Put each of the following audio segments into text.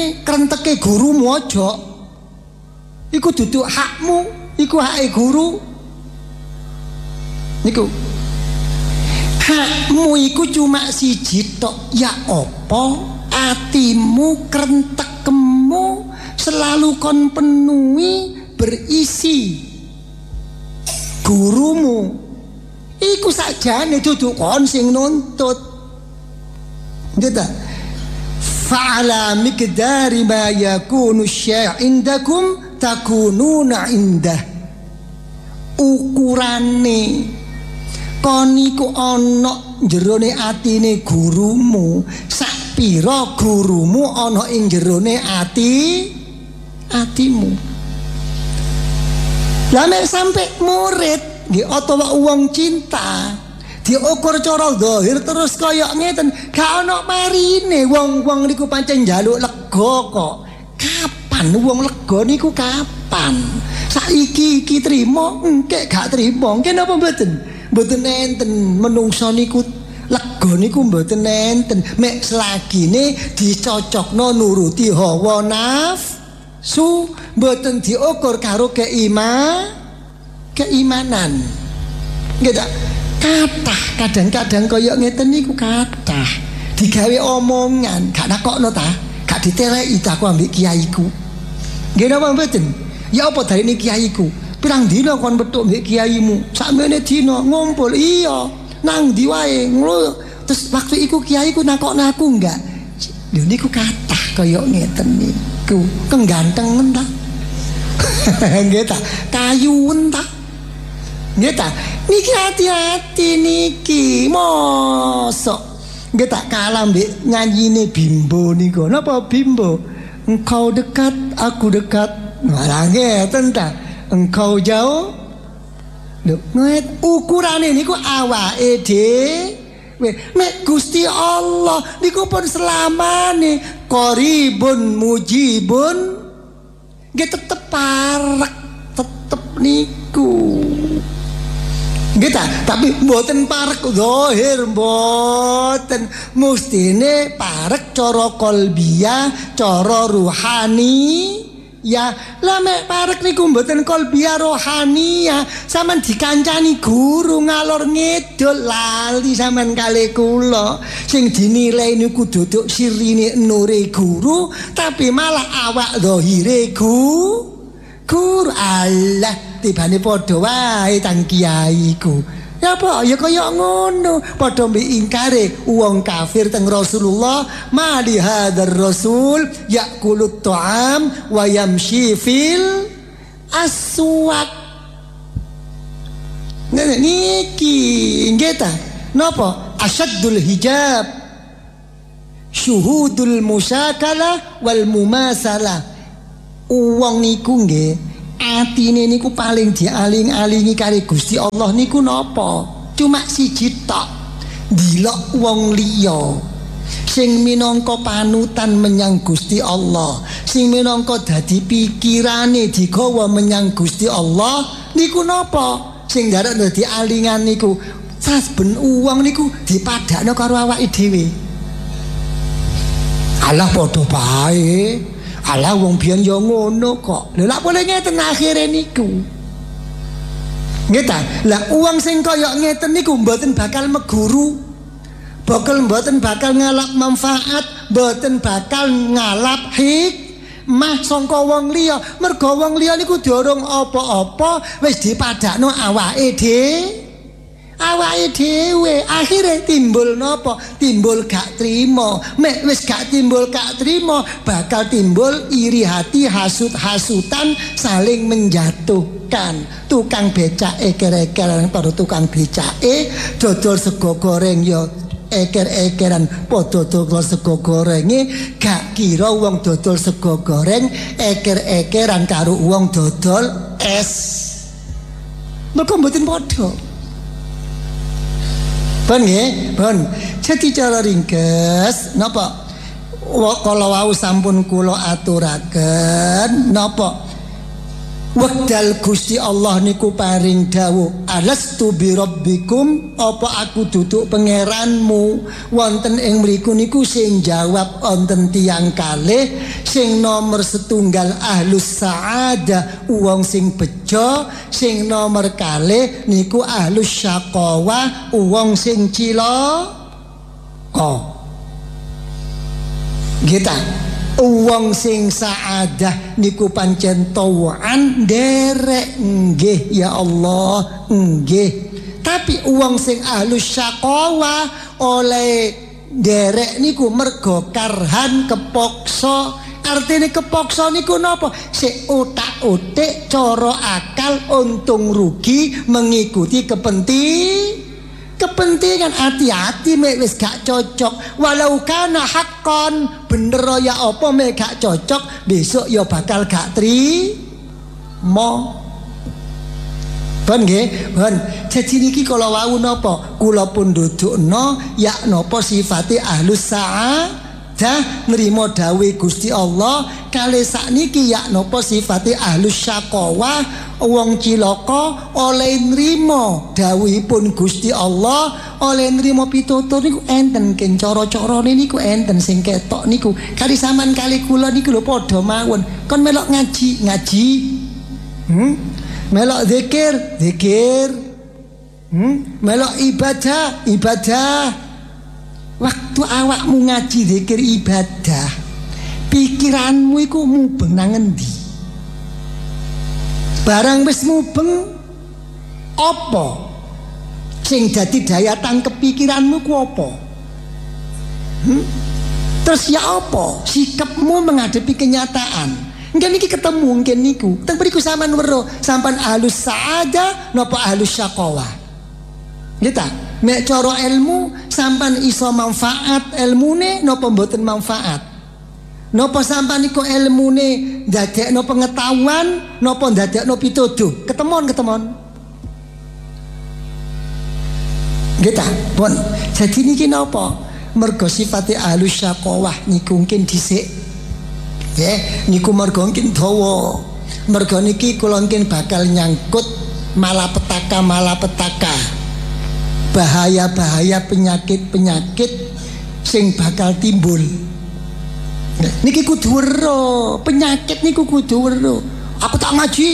ngene krenteke gurumu aja. Iku duduk hakmu, iku hake guru. Niku hakmu iku cuma siji tok, ya apa atimu krentekemu selalu kon penuhi berisi gurumu. Iku sakjane duduk kon sing nuntut. Gitu. Fa'ala miqdari ma yakunu syai' indakum takununa indah. Ukurane kon iku ana jerone atine gurumu, sak pira gurumu ana ing jerone atimu. Lah nek sampe murid nggih utawa wong cinta diukur cara zahir terus kaya ngeten, gak ana marine wong-wong niku pancen njaluk lega kok. Kapan wong lega niku kapan? Saiki iki trimo, engke gak trimo. Engke napa mboten? Mboten enten menungsa niku lega niku mboten enten. Mek selagine dicocokno nuruti hawa nafsu, mboten diukur karo keimanan. Nggih ta? Kathah kadang-kadang kaya ngeten niku kathah digawe omongan, gak nakokno ta, gak diteleki ta aku ambek kiaiku. Nggih napa mboten? Ya apa darine kiaiku? Pirang dina kon petuk mbek kiaimu? Sakmene dina ngumpul. Iya, nang ndi wae. Terus waktu iku kiaiku nakokno aku enggak? Lho niku kathah kaya ngeten niku. Kenggantengen ta? Nggih ta? Kayuwen ta? Nggih ta? Niki hati-hati niki mosok nggih tak kalah mbek nyanyine Bimbo niku. Napa Bimbo? Engkau dekat, aku dekat. Malah ngeten ta. Engkau jauh. Lho, nget ukurane niku awake dhewe. Nek Gusti Allah niku pun selamane qaribun mujibun. Nggih tetep parek, tetep niku. Gitu, tapi mboten parek zahir, mboten, mustine parek cara qalbiyah, cara ruhani. Ya, lah mek parek niku mboten qalbiyah rohania, sampean dikancani guru ngalor ngidul lali sampean kali kula. Sing dinilai niku duduk sirine nure guru, tapi malah awak zahire guru. Allah tibane padha wae tang kiaiku. Ya apa ya kaya ngono, padha mbek ingkare wong kafir teng Rasulullah, mali hadzal rasul yakulut ta'am wa yamshi fil aswaq. Niki nggih ta? Napa? Asyaddul hijab, syuhudul musakala wal mumasalah. Uang niku nggih atine niku paling dialing-alingi karo Gusti Allah niku napa? Cuma siji tok, ndelok wong liya sing minangka panutan menyang Gusti Allah, sing minangka dadi pikirane digawa menyang Gusti Allah niku napa? Sing ndarep dadi alingan niku saben uang niku dipadakno karo awake dhewe. Allah padha bae. Alah wong biyen ya ngono kok. Lha lak boleh ngeten akhire niku. Nggih ta? Lah uang sing kaya ngeten niku mboten bakal meguru. Mboten bakal ngalap manfaat, mboten bakal ngalap hikmah sangka wong liya. Mergo wong liya niku dorong apa-apa wis dipadakno awake dhewe. Akhire timbul napa? Timbul gak trimo. Mek wis gak timbul gak trimo, bakal timbul iri hati, hasut-hasutan, saling menjatuhkan. Tukang becake eker-ekeran karo tukang becake, dodol sego goreng ya eker-ekeran padha dodol sego gorenge, gak kira wong dodol sego goreng eker-ekeran karo wong dodol es. Mergo mboten padha. Pun nggih, pun. Jadi cara ringkes napa? Kalau wau sampun kula aturaken napa? Wekdal Gusti Allah niku paring dawuh, alastu bi rabbikum, apa aku duduk pangeranmu? Wonten ing mriku niku sing jawab wonten tiyang kalih, sing nomor setunggal ahlus sa'adah wong sing bejo, sing nomor kalih niku ahlus syaqawah wong sing cilaka. Gitu. Wong sing saadah niku pancen tawaan derek nggih ya Allah nggih. Tapi wong sing ahlus syaqawah oleh derek niku mergo karhan kepokso. Artine kepokso niku napa? Sik otak-otik cara akal untung rugi mengikuti kepentingan. Hati-hati mek wis gak cocok. Walau kana haqqan, bener ya apa mek gak cocok, besok ya bakal gak trimo. Ben nggih, ben. Jadi niki kala wau napa? Kula pun ndudukno ya napa sifate ahlus sa'adah nrimo dawuh Gusti Allah, kalih sakniki ya napa sifate ahlus syaqawah wong cilaka oleh nrimo dawuhipun Gusti Allah, oleh nrimo pitutur niku enten ken cara-carane niku enten sing ketok niku. Kali sampean kali kula niku lho padha mawon. Kon melok ngaji. Melok zikir. Melok ibadah. Waktu awakmu ngaji zikir ibadah, pikiranmu iku mubeng nang endi? Barang wis mubeng apa sing dadi daya tangkep pikiranmu ku apa? Terus ya apa sikapmu menghadapi kenyataan? Nggih niki ketemu nggih niku. Teng mriku sampean weruh, sampean ahlus sa'adah napa ahlus syaqawah. Nggih ta? Nek cara ilmu sampean iso manfaat ilmune napa mboten manfaat? Napa sampean iku ilmune ndadekno pengetahuan napa ndadekno pituduh? Ketemon. Nggih ta? Pun. Jadi niki napa? Mergo sifate ahlus syaqawah niku mungkin dhisik. Nggih, niku mergo mungkin dawa. Mergo niki kula mungkin bakal nyangkut malapetaka. Bahaya-bahaya penyakit sing bakal timbul. Niki kudu weruh, penyakit niku kudu weruh. Aku tak ngaji,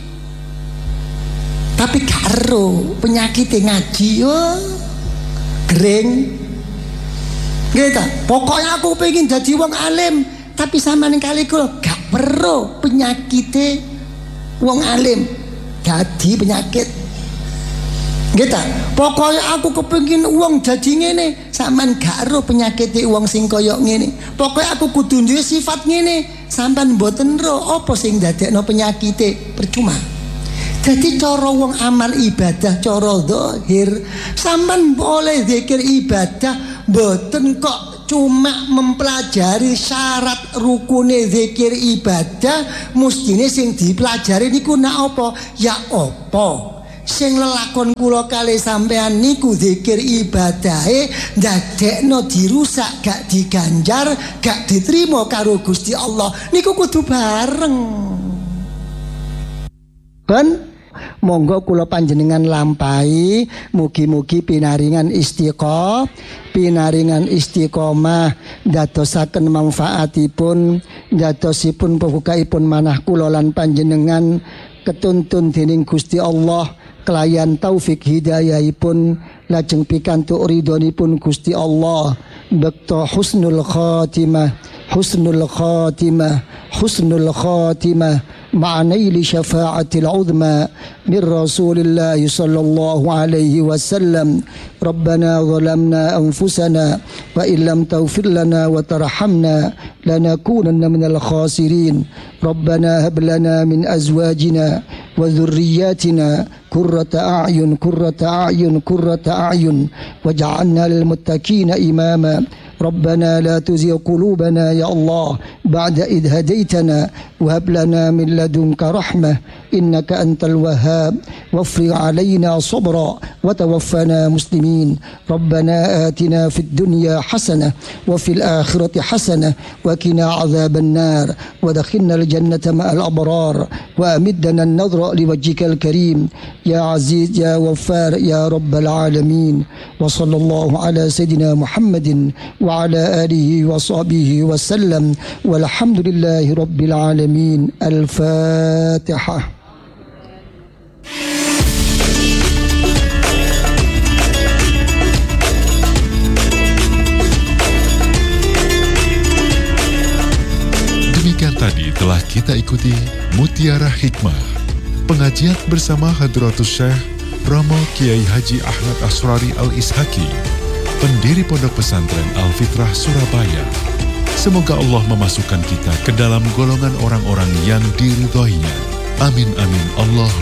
tapi gak ero penyakit ngaji gering. Gitu. Pokoknya aku pengen jadi wong alim, tapi sama ning kali kula gak weruh penyakite wong alim. Dadi penyakit. Gitu. Pokoknya aku kepengin uang jadi ngene, sampean gak ero penyakite wong sing kaya ngene. Pokoknya aku kudu duwe sifat ngene, sampean mboten ero apa sing dadekno penyakite, percuma. Jadi cara wong amal ibadah cara zahir, sampean boleh zikir ibadah mboten kok cuma mempelajari syarat rukune zikir ibadah, mestine sing dipelajari niku nak apa? Ya apa? Sing lelakon kula kalih sampean niku zikir ibadahe ndadekno dirusak, gak diganjar, gak diterima karo Gusti Allah. Niku kudu bareng. Ben monggo kula panjenengan lampahi, mugi-mugi pinaringan istiqomah dadosaken manfaatipun, dadosipun pembukaipun manah kula lan panjenengan ketuntun dening Gusti Allah kelayan taufik hidayahipun lajeng pikantuk ridhonipun Gusti Allah bekto husnul khatimah ma'naili syafa'atil uzma min Rasulillah sallallahu alaihi wasallam. Rabbana zalamna anfusana wa illam taghfir lana wa tarhamna lanakunanna minal khasirin. Rabbana hab lana min azwajina wa dhurriyyatina qurrata a'yun waj'alna lil muttaqina imama. ربنا لا تزغ قلوبنا يا الله بعد إذ هديتنا وهب لنا من لدنك رحمة إنك أنت الوهاب وافرغ علينا صبرا وتوفنا مسلمين ربنا آتنا في الدنيا حسنة وفي الآخرة حسنة وقنا عذاب النار وادخلنا الجنة مع الأبرار وأمدنا النظر لوجهك الكريم يا عزيز يا غفار يا رب العالمين وصلى الله على سيدنا محمد وعلى آله وصحبه وسلم والحمد لله رب العالمين. الفاتحة. Demikian tadi telah kita ikuti Mutiara Hikmah, pengajian bersama Hadratus Syekh Romo Kiai Haji Ahmad Asrari Al-Ishaki, pendiri Pondok Pesantren Al-Fitrah Surabaya. Semoga Allah memasukkan kita ke dalam golongan orang-orang yang diridhoinya. Amin amin Allah.